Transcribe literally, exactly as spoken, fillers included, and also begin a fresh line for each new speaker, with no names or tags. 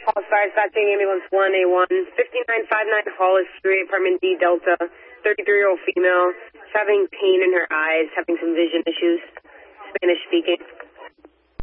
Call Fire Dispatching Ambulance one A one, fifty-nine fifty-nine Hollis Street, apartment D Delta, thirty-three-year-old female, is having pain in her eyes, having some vision issues. Spanish speaking.